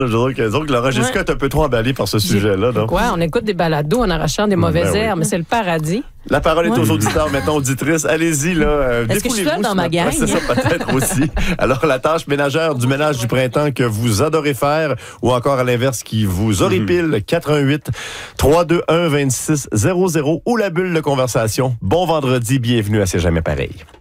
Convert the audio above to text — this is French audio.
Donc, Laura Jessica est un peu trop emballée par ce sujet-là. Non? Ouais, on écoute des balados en arrachant des mauvaises herbes, mais c'est le paradis. La parole est aux auditeurs, maintenant auditrices. Allez-y, là. Est-ce que je suis seule dans ma gang? C'est ça, peut-être aussi. Alors, la tâche ménagère du ménage du printemps que vous adorez faire, ou encore à l'inverse, qui vous horripile, 418-321-2600 ou la bulle de conversation. Bon vendredi, bienvenue à C'est jamais pareil.